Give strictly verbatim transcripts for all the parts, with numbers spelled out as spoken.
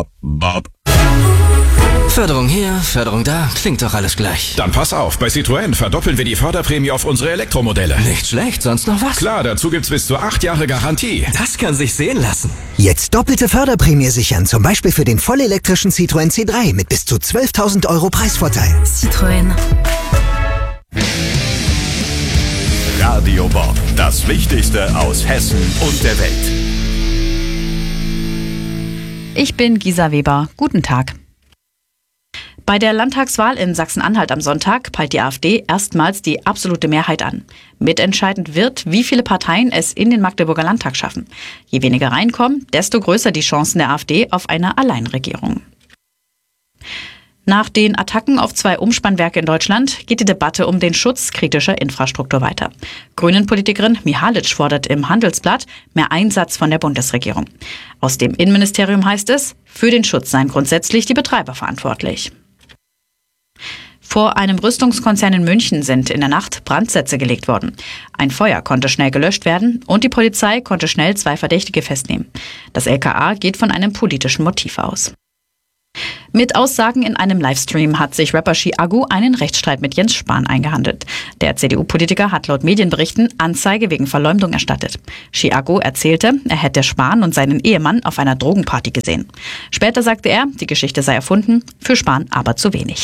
Bob. Förderung hier, Förderung da, klingt doch alles gleich. Dann pass auf, bei Citroën verdoppeln wir die Förderprämie auf unsere Elektromodelle. Nicht schlecht, sonst noch was? Klar, dazu gibt's bis zu acht Jahre Garantie. Das kann sich sehen lassen. Jetzt doppelte Förderprämie sichern, zum Beispiel für den vollelektrischen Citroën C drei mit bis zu zwölftausend Euro Preisvorteil. Citroën. Radio Bob, das Wichtigste aus Hessen und der Welt. Ich bin Gisa Weber. Guten Tag. Bei der Landtagswahl in Sachsen-Anhalt am Sonntag peilt die AfD erstmals die absolute Mehrheit an. Mitentscheidend wird, wie viele Parteien es in den Magdeburger Landtag schaffen. Je weniger reinkommen, desto größer die Chancen der AfD auf eine Alleinregierung. Nach den Attacken auf zwei Umspannwerke in Deutschland geht die Debatte um den Schutz kritischer Infrastruktur weiter. Grünen-Politikerin Mihalic fordert im Handelsblatt mehr Einsatz von der Bundesregierung. Aus dem Innenministerium heißt es, für den Schutz seien grundsätzlich die Betreiber verantwortlich. Vor einem Rüstungskonzern in München sind in der Nacht Brandsätze gelegt worden. Ein Feuer konnte schnell gelöscht werden und die Polizei konnte schnell zwei Verdächtige festnehmen. Das L K A geht von einem politischen Motiv aus. Mit Aussagen in einem Livestream hat sich Rapper Chiago einen Rechtsstreit mit Jens Spahn eingehandelt. Der C D U-Politiker hat laut Medienberichten Anzeige wegen Verleumdung erstattet. Chiago erzählte, er hätte Spahn und seinen Ehemann auf einer Drogenparty gesehen. Später sagte er, die Geschichte sei erfunden, für Spahn aber zu wenig.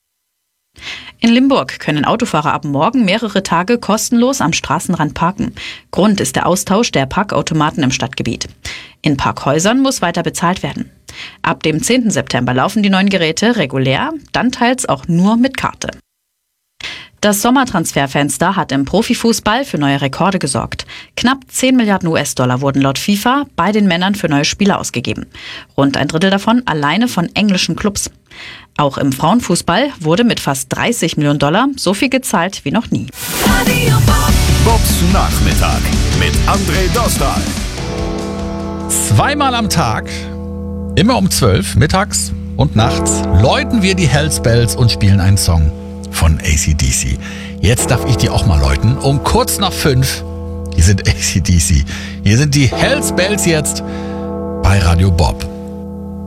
In Limburg können Autofahrer ab morgen mehrere Tage kostenlos am Straßenrand parken. Grund ist der Austausch der Parkautomaten im Stadtgebiet. In Parkhäusern muss weiter bezahlt werden. Ab dem zehnten September laufen die neuen Geräte regulär, dann teils auch nur mit Karte. Das Sommertransferfenster hat im Profifußball für neue Rekorde gesorgt. Knapp zehn Milliarden U S-Dollar wurden laut FIFA bei den Männern für neue Spieler ausgegeben. Rund ein Drittel davon alleine von englischen Clubs. Auch im Frauenfußball wurde mit fast dreißig Millionen Dollar so viel gezahlt wie noch nie. Bobs Nachmittag mit André Dostal. Zweimal am Tag, immer um zwölf, mittags und nachts, läuten wir die Hells Bells und spielen einen Song von A C D C. Jetzt darf ich die auch mal läuten, um kurz nach fünf. Hier sind A C D C. Hier sind die Hells Bells jetzt bei Radio Bob.